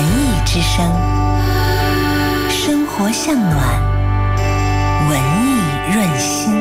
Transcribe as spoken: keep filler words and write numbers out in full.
艺之声，生活向暖，文艺润心。